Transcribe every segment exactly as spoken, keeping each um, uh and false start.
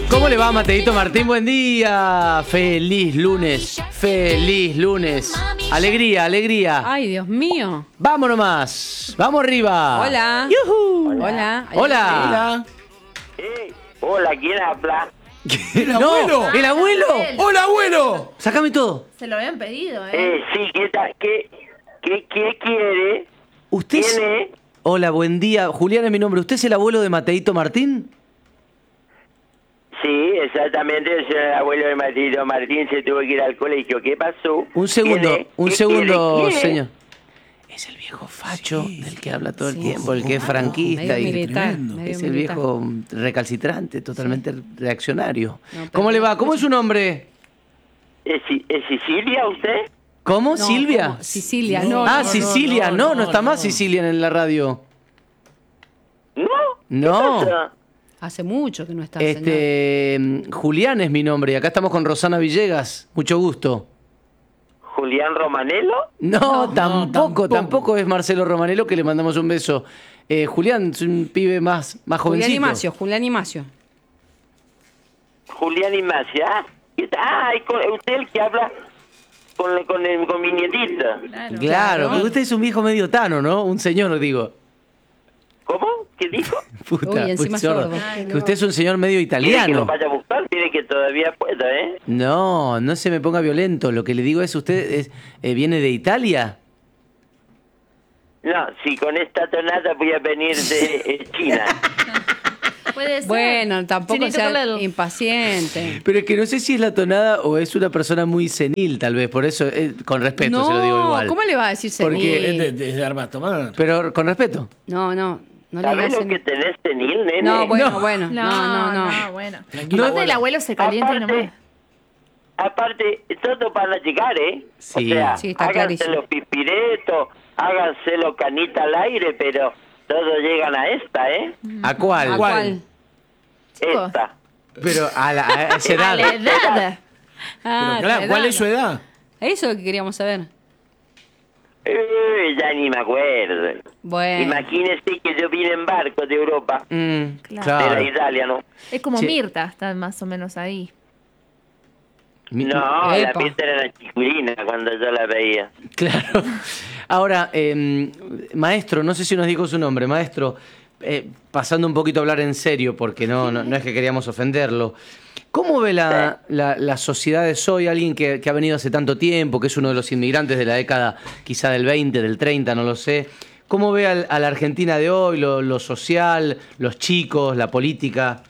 ¿Cómo le va, Mateito Martín? Buen día. Feliz lunes. Feliz lunes. Alegría, alegría. Ay, Dios mío. Vámonos más. Vamos arriba. Hola. ¡Yujú! Hola. Hola. Hola. Eh, hola, ¿quién habla? ¿El abuelo? ¿El abuelo? ¡Hola, abuelo! Sácame todo. Se lo habían pedido, ¿eh? Eh, sí, ¿qué, ta- qué, qué, qué quiere? ¿Usted es... ¿Quién es? Hola, buen día. Julián es mi nombre. ¿Usted es el abuelo de Mateito Martín? Sí, exactamente, el señor abuelo de Martino Martín se tuvo que ir al colegio. ¿Qué pasó? Un segundo, ¿Quién es? un ¿Qué segundo, quiere? ¿Quién es? señor. Es el viejo facho Sí, del que habla todo el sí, tiempo, el que es sí. franquista Medio y militar, tremendo. medio es el militar. viejo recalcitrante, totalmente reaccionario. No, pero- ¿Cómo le va? ¿Cómo es su nombre? ¿Es, Si- ¿Es Sicilia usted? ¿Cómo? No, ¿Silvia? ¿cómo? Sicilia, no. ah, no, no, Sicilia. No, no, no, no, está no. más Sicilia en la radio. ¿No? No. ¿Qué pasa? Hace mucho que no está, señor. Este, Julián es mi nombre y acá estamos con Rosana Villegas. Mucho gusto. ¿Julián Romanello? No, No, tampoco, tampoco. tampoco es Marcelo Romanello, que le mandamos un beso. Eh, Julián es un pibe más, más Julián jovencito. Imacio, Julián Imacio. Julián Imacia. ¿Qué tal? Ah, y con- usted el que habla con, con, el- con mi nietita. Claro. Claro, porque usted es un viejo medio tano, ¿no? Un señor, digo. ¿Cómo? ¿Qué dijo? Puta, Uy, encima pues, sordo. sordo. Ay, Que usted es un señor medio ¿Quiere que lo italiano. vaya a buscar? Tiene que todavía pueda, ¿eh? No, no se me ponga violento. Lo que le digo es, ¿usted es, eh, viene de Italia? No, si con esta tonada voy a venir de eh, China. Puede ser. Bueno, tampoco Chinito sea Toledo. impaciente. Pero es que no sé si es la tonada o es una persona muy senil, tal vez. Por eso, eh, con respeto no, se lo digo igual. ¿cómo le va a decir Porque senil? Es de, de, de armas tomar. Pero con respeto. No, no, no le ¿Sabes digas lo que senil. tenés senil, nene? No, bueno, No. bueno, no, no, no. bueno. Tranquilo, Aparte el abuelo. abuelo se calienta y Aparte, nomás. aparte, todo para llegar, ¿eh? Sí. O sea, Sí, está háganse clarísimo. los pispiretos, háganse los canita al aire, pero todos llegan a esta, ¿eh? ¿A cuál? ¿A ¿Cuál? cuál? Chicos. Esta. Pero a, la, a esa edad. A la edad. Ah, Pero claro, la ¿cuál edad. es su edad? Eso es lo que queríamos saber. Eh, ya ni me acuerdo. Bueno. Imagínese que yo vine en barco de Europa, Mm, Claro. claro. de la Italia, ¿no? Es como Sí. Mirta, está más o menos ahí. Mi- No, la Epa. fiesta era la chiculina cuando yo la veía. Claro. Ahora, eh, maestro, no sé si nos dijo su nombre, maestro, eh, pasando un poquito a hablar en serio, porque no, no, no es que queríamos ofenderlo. ¿Cómo ve la, la, la sociedad de hoy? Alguien que, que ha venido hace tanto tiempo, que es uno de los inmigrantes de la década quizá del veinte, del treinta, no lo sé. ¿Cómo ve al- a la Argentina de hoy, lo, lo social, los chicos, la política?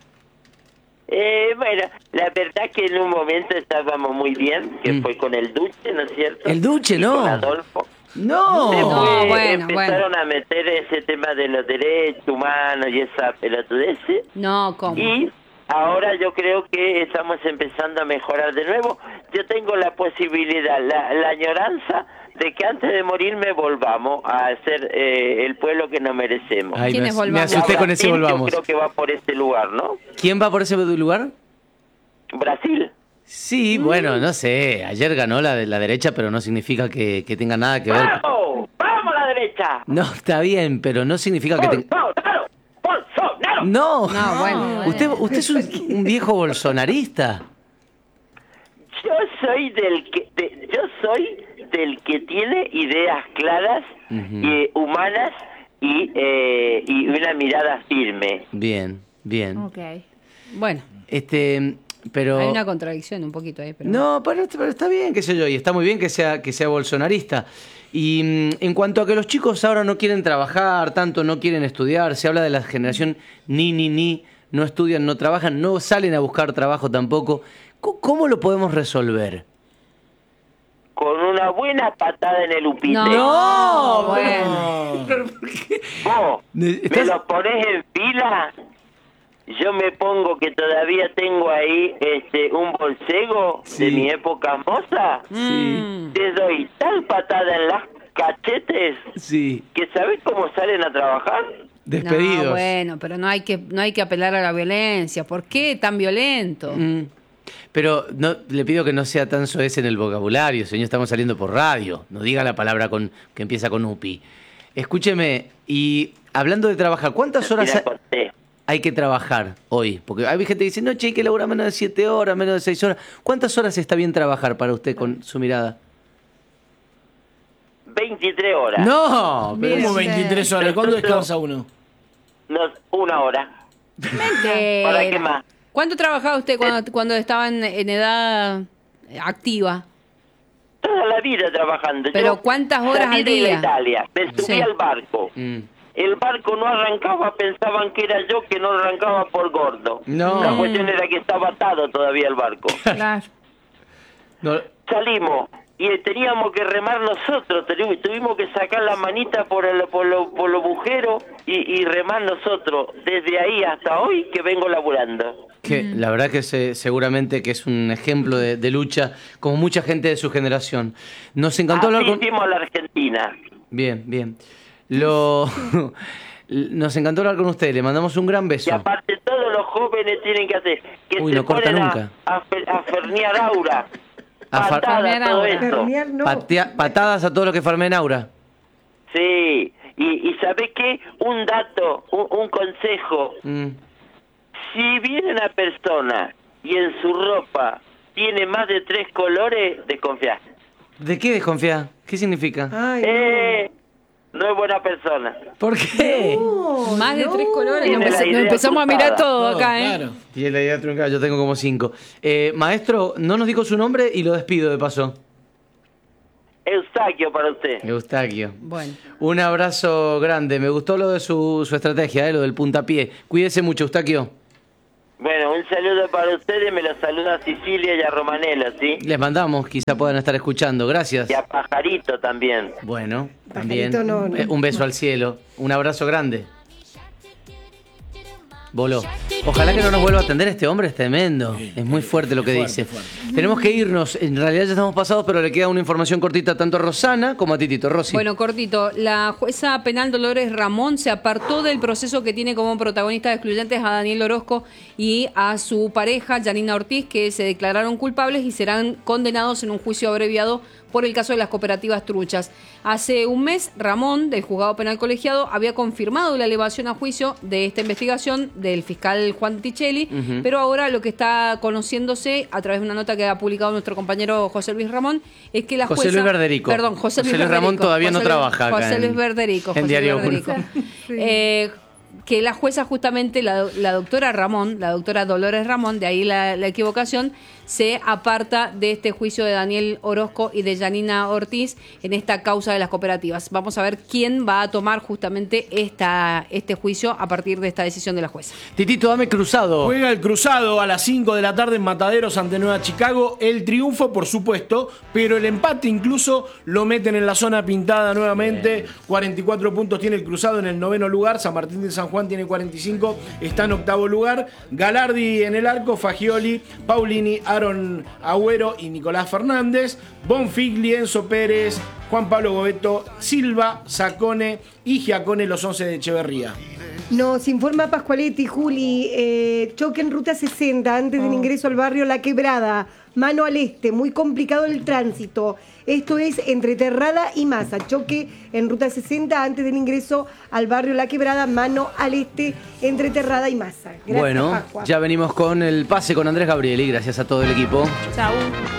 Eh, bueno, la verdad que en un momento estábamos muy bien, que Mm. fue con el Duce, ¿no es cierto? El Duce, Y no. Con Adolfo. ¡No! Después No, bueno, empezaron a meter ese tema de los derechos humanos y esa pelotudece. No, ¿cómo? Y ahora yo creo que estamos empezando a mejorar de nuevo. Yo tengo la posibilidad, la, la añoranza de que antes de morirme volvamos a ser eh, el pueblo que nos merecemos. Ay, me, ¿Quiénes me volvamos? asusté con ese Brasil, volvamos. Yo creo que va por este lugar, ¿no? ¿Quién va por ese lugar? Brasil. Sí, bueno, no sé. Ayer ganó la de la derecha, pero no significa que, que tenga nada que ver. ¡Vamos! ¡Vamos a la derecha! No, está bien, pero no significa que tenga. ¡Bolsonaro! ¡Bolsonaro! No, No, bueno. Usted, usted es un, un viejo bolsonarista. Yo soy del que de- yo soy del que tiene ideas claras, Ujú. y humanas y eh, y una mirada firme. Bien, bien. Ok. Bueno, Este, pero. hay una contradicción un poquito ahí, pero... No, pero, pero está bien, qué sé yo, y está muy bien que sea, que sea bolsonarista. Y mm, en cuanto a que los chicos ahora no quieren trabajar tanto, no quieren estudiar, se habla de la generación ni, ni, ni, no estudian, no trabajan, no salen a buscar trabajo tampoco. ¿Cómo, cómo lo podemos resolver? Con una buena patada en el upite. No, No, bueno. Vos, me ¿Estás- lo pones en fila. Yo me pongo que todavía tengo ahí este un bolsego Sí. de mi época moza. Mm. Te doy tal patada en las cachetes Sí, que sabes cómo salen a trabajar. despedidos. No, bueno, pero no hay que no hay que apelar a la violencia. ¿Por qué tan violento? Mm. Pero no, le pido que no sea tan soez en el vocabulario, señor, estamos saliendo por radio. No diga la palabra con que empieza con upi. Escúcheme, y hablando de trabajar, ¿cuántas horas Mira, ha- conté. hay que trabajar hoy? Porque hay gente que dice, no, che, hay que laburar menos de siete horas, menos de seis horas. ¿Cuántas horas está bien trabajar para usted con su mirada? veintitrés horas. No, pero Mire ¿Cómo usted. veintitrés horas? ¿Cuándo descansa uno? No, una hora. Mentira. ¿Para qué más? ¿Cuánto trabajaba usted cuando, cuando estaba en, en edad activa? Toda la vida trabajando. Pero Yo ¿cuántas horas salí al de día? Italia, me subí Sí. al barco. Mm. El barco no arrancaba, pensaban que era yo que no arrancaba por gordo. No. La cuestión era que estaba atado todavía el barco. Claro. No, Salimos y teníamos que remar nosotros, tuvimos, tuvimos que sacar la manita por el por lo, por los agujeros y, y remar nosotros. Desde ahí hasta hoy que vengo laburando. que la verdad que se- seguramente que es un ejemplo de, de lucha, como mucha gente de su generación. Nos encantó hablar Así con... hicimos a la Argentina. Bien, bien. Lo... Nos encantó hablar con usted, le mandamos un gran Y beso. aparte todos los jóvenes tienen que hacer, que Uy, se no corta ponen a, nunca. a, fer- a fernear aura, A far- patadas, Fernear todo aura. esto. Fernear no. Patea- patadas a todo lo que farme en Aura. Sí, y, y ¿sabés qué? Un dato, un, un consejo. Mm. Si viene una persona y en su ropa tiene más de tres colores, desconfía. ¿De qué desconfía? ¿Qué significa? Ay, Eh, no es buena persona. ¿Por qué? no, Más de no. tres colores. Nos, Tiene la empeza- nos idea empezamos a cruzada. mirar todo No, acá, ¿eh? Claro. Tiene la idea truncada, yo tengo como cinco. Eh, maestro, no nos dijo su nombre y lo despido de paso. Eustaquio para usted. Eustaquio. Bueno. Un abrazo grande. Me gustó lo de su, su estrategia, eh, lo del puntapié. Cuídese mucho, Eustaquio. Bueno, un saludo para ustedes, me lo saluda a Sicilia y a Romanelo, ¿sí? Les mandamos, quizá puedan estar escuchando. Gracias. Y a Pajarito también. Bueno, también. Pajarito no, no. Eh, Un beso al cielo. Un abrazo grande. Voló. Ojalá que no nos vuelva a atender este hombre, es tremendo. Es muy fuerte lo que Fuerte, dice. fuerte. Tenemos que irnos. En realidad ya estamos pasados, pero le queda una información cortita tanto a Rosana como a Titito. Rosy. Bueno, cortito. La jueza penal Dolores Ramón se apartó del proceso que tiene como protagonistas excluyentes a Daniel Orozco y a su pareja, Janina Ortiz, que se declararon culpables y serán condenados en un juicio abreviado por el caso de las cooperativas truchas. Hace un mes, Ramón, del juzgado penal colegiado, había confirmado la elevación a juicio de esta investigación del fiscal Juan Tichelli, Ujú. pero ahora lo que está conociéndose a través de una nota que ha publicado nuestro compañero José Luis Ramón es que la José jueza... Luis Verderico. Perdón, José Luis, José Luis Ramón Verderico. todavía no José Luis- trabaja acá José en- Luis Verderico. en José Diario Luis Verderico. Uno. Eh, que la jueza justamente, la, la doctora Ramón, la doctora Dolores Ramón, de ahí la, la equivocación, se aparta de este juicio de Daniel Orozco y de Janina Ortiz en esta causa de las cooperativas. Vamos a ver quién va a tomar justamente esta, este juicio a partir de esta decisión de la jueza. Titito, dame cruzado. Juega el Cruzado a las cinco de la tarde en Mataderos ante Nueva Chicago. El triunfo, por supuesto, pero el empate incluso lo meten en la zona pintada nuevamente. cuarenta y cuatro puntos tiene el Cruzado en el noveno lugar. San Martín de San Juan tiene cuarenta y cinco, está en octavo lugar. Galardi en el arco, Fagioli, Paulini, Aaron Agüero y Nicolás Fernández. Bonfigli, Enzo Pérez, Juan Pablo Gobeto, Silva, Sacone y Giacone, los once de Echeverría. Nos informa Pascualetti, Juli, eh, choque en ruta sesenta antes del ingreso al barrio La Quebrada, mano al este, muy complicado el tránsito. Esto es entre Terrada y Masa, choque en ruta sesenta antes del ingreso al barrio La Quebrada, mano al este, entre Terrada y Masa. Gracias, Bueno, Pascua. ya venimos con el pase con Andrés Gabrieli. Gracias a todo el equipo. Chau.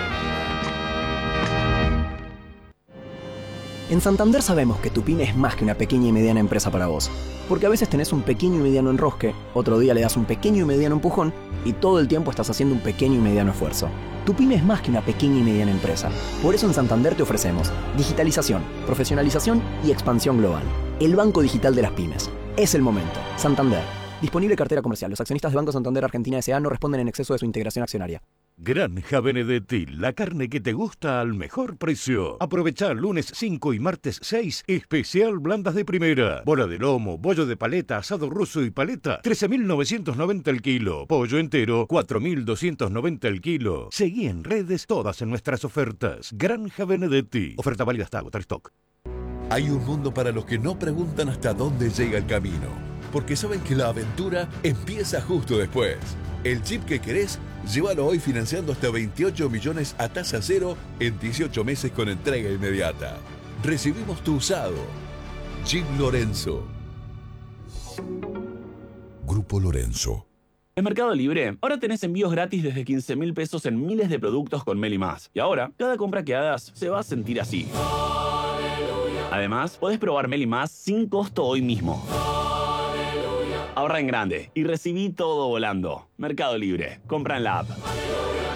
En Santander sabemos que tu pyme es más que una pequeña y mediana empresa para vos. Porque a veces tenés un pequeño y mediano enrosque, otro día le das un pequeño y mediano empujón y todo el tiempo estás haciendo un pequeño y mediano esfuerzo. Tu pyme es más que una pequeña y mediana empresa. Por eso en Santander te ofrecemos digitalización, profesionalización y expansión global. El banco digital de las pymes. Es el momento. Santander. Disponible cartera comercial. Los accionistas de Banco Santander Argentina S A no responden en exceso de su integración accionaria. Granja Benedetti, la carne que te gusta al mejor precio. Aprovecha lunes cinco y martes seis, especial blandas de primera. Bola de lomo, bollo de paleta, asado ruso y paleta, trece mil novecientos noventa el kilo. Pollo entero, cuatro mil doscientos noventa el kilo. Seguí en redes todas en nuestras ofertas. Granja Benedetti. Oferta válida hasta agotar stock. Hay un mundo para los que no preguntan hasta dónde llega el camino, porque saben que la aventura empieza justo después. El chip que querés, llévalo hoy financiando hasta veintiocho millones a tasa cero en dieciocho meses con entrega inmediata. Recibimos tu usado. Chip Lorenzo. Grupo Lorenzo. En Mercado Libre, ahora tenés envíos gratis desde quince mil pesos en miles de productos con Meli Más. Y ahora, cada compra que hagas se va a sentir así. Además, podés probar Meli Más sin costo hoy mismo. Ahorra en grande y recibí todo volando. Mercado Libre. Compra en la app.